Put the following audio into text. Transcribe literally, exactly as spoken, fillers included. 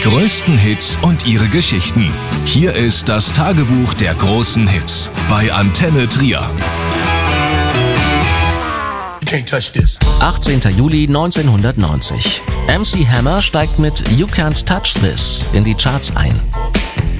größten Hits und ihre Geschichten. Hier ist das Tagebuch der großen Hits bei Antenne Trier. achtzehnter Juli neunzehnhundertneunzig. M C Hammer steigt mit You Can't Touch This in die Charts ein.